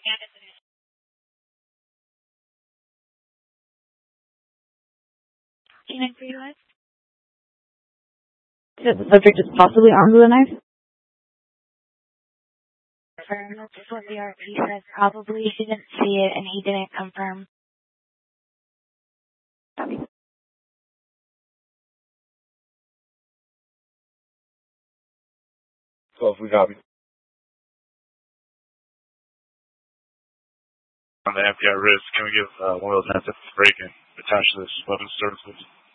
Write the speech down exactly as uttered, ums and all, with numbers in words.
Canine for U S. So the subject is possibly armed with a knife? Confirm. That's what the R P says. Probably he didn't see it and he didn't confirm. Copy. twelve, we copy. On the F B I wrist, can we give uh, one of those methods break-in attached to this weapons services?